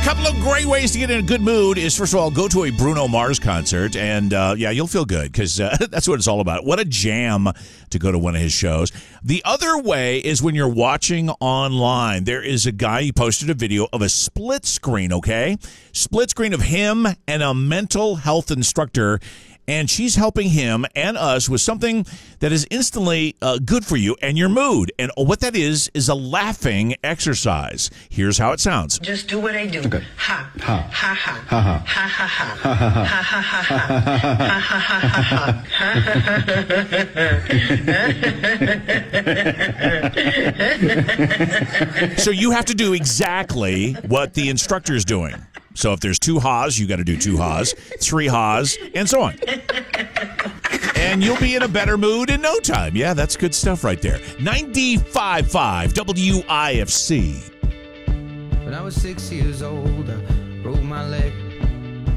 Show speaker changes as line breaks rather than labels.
couple of great ways to get in a good mood is, first of all, go to a Bruno Mars concert, and you'll feel good because that's what it's all about. What a jam to go to one of his shows. The other way is when you're watching online. There is a guy, he posted a video of a split screen, okay? Split screen of him and a mental health instructor, and she's helping him and us with something that is instantly good for you and your mood. And what that is a laughing exercise. Here's how it sounds.
Just do what I do.
Okay.
Ha.
Ha.
Ha ha.
Ha ha.
Ha ha ha.
Ha ha ha.
Ha ha ha ha.
So you have to do exactly what the instructor is doing. So if there's 2 ha's, you got to do 2 ha's, 3 ha's, and so on. And you'll be in a better mood in no time. Yeah, that's good stuff right there. 95.5 WIFC.
When I was 6 years old, I broke my leg.